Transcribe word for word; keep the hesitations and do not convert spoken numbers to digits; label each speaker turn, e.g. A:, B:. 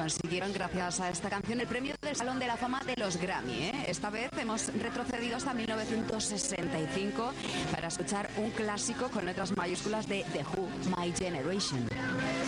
A: consiguieron gracias a esta canción el premio del Salón de la Fama de los Grammy, ¿eh? Esta vez hemos retrocedido hasta mil novecientos sesenta y cinco para escuchar un clásico con letras mayúsculas de The Who, My Generation.